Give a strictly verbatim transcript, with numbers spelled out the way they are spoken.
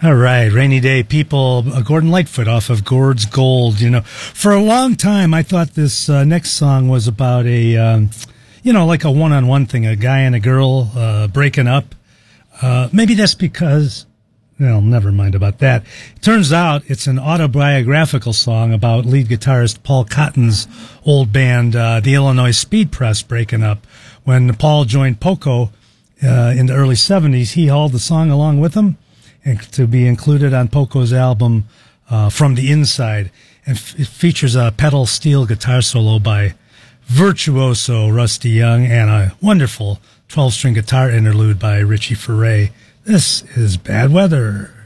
All right, Rainy Day People, uh, Gordon Lightfoot off of Gord's Gold. You know, for a long time, I thought this uh, next song was about a, um, you know, like a one-on-one thing, a guy and a girl uh, breaking up. Uh, maybe that's because, well, never mind about that. It turns out it's an autobiographical song about lead guitarist Paul Cotton's old band, uh, the Illinois Speed Press, breaking up. When Paul joined Poco uh, in the early seventies, he hauled the song along with him, and to be included on Poco's album uh, From the Inside. And f- it features a pedal steel guitar solo by virtuoso Rusty Young and a wonderful twelve-string guitar interlude by Richie Furay. This is Bad Weather.